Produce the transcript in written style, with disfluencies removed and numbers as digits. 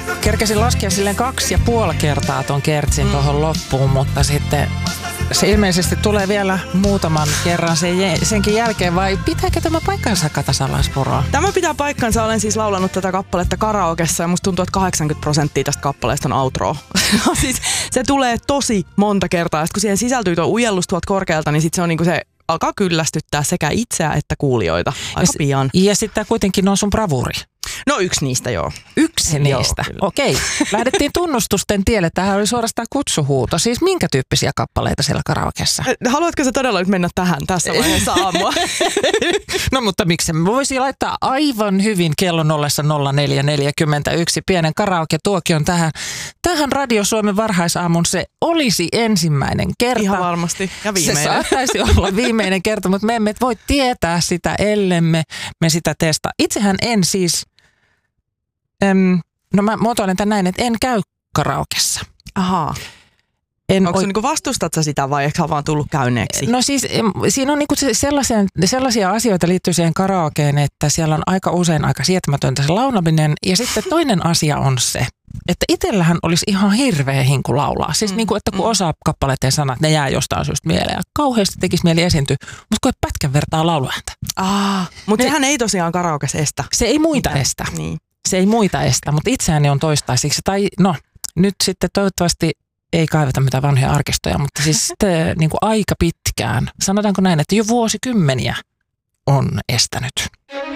Kerkesin laskea silleen 2,5 kertaa ton kertsin tuohon loppuun, mutta sitten se ilmeisesti tulee vielä muutaman kerran senkin jälkeen, vai pitääkö tämä paikkansa, Kata Salaispuro? Tämä pitää paikkansa. Olen siis laulanut tätä kappaletta karaokessa ja musta tuntuu, että 80% tästä kappaleesta on outro. Siis se tulee tosi monta kertaa. Sitten kun siihen sisältyy tuo ujellus tuolta korkealta, niin sitten se on niinku se alkaa kyllästyttää sekä itseä että kuulijoita aika pian. Ja sitten tämä kuitenkin on sun bravuri. No yksi niistä, joo. Yksi niistä. Okei. Lähdettiin tunnustusten tielle. Tämähän oli suorastaan kutsuhuuto. Siis minkä tyyppisiä kappaleita siellä karaokeessa? Haluatko sä todella nyt mennä tähän tässä vaiheessa aamua? No mutta miksi me voisi laittaa aivan hyvin kello 0441 pienen karaoke-tuokion tähän Radio Suomen varhaisaamun. Se olisi ensimmäinen kerta. Ihan varmasti. Ja viimeinen. Se saattaisi olla viimeinen kerta, mutta me emme voi tietää sitä, ellemme me sitä testaa. Itsehän en siis... No mä muotoilen tämän näin, että en käy karaokessa. Ahaa. Onko se niinku vastustat sä sitä vai ehkä vaan tullut käyneeksi? No siis siinä on niinku sellaisia asioita liittyy siihen karaokeen, että siellä on aika usein aika sietämätöntä se laulaminen. Ja sitten toinen asia on se, että itsellähän olisi ihan hirveä hinku laulaa. Siis niinku, että kun osaa kappaleiden sanat, ne jää jostain syystä mieleen. Ja kauheasti tekisi mieli esiintyä, mutta kun ei pätkän vertaa lauluääntä. Mutta sehän ei tosiaan karaokes estä. Se ei muita estä. Niin. Se ei muita estä, mutta itseäni on toistaiseksi. Tai no, nyt sitten toivottavasti ei kaiveta mitään vanhoja arkistoja, mutta siis sitten niin kuin aika pitkään, sanotaanko näin, että jo vuosikymmeniä on estänyt.